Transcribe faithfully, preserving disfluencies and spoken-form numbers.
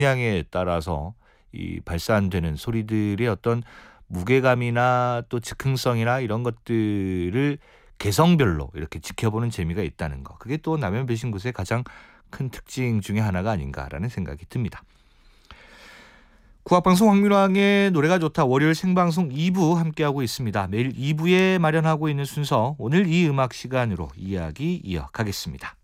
음량에 따라서 이 발산되는 소리들의 어떤 무게감이나 또 즉흥성이나 이런 것들을 개성별로 이렇게 지켜보는 재미가 있다는 거. 그게 또 남현 배신굿의 가장 큰 특징 중에 하나가 아닌가라는 생각이 듭니다. 국악방송 황민왕의 노래가 좋다 월요일 생방송 이 부 함께하고 있습니다. 매일 이 부에 마련하고 있는 순서, 오늘 이 음악 시간으로 이야기 이어가겠습니다.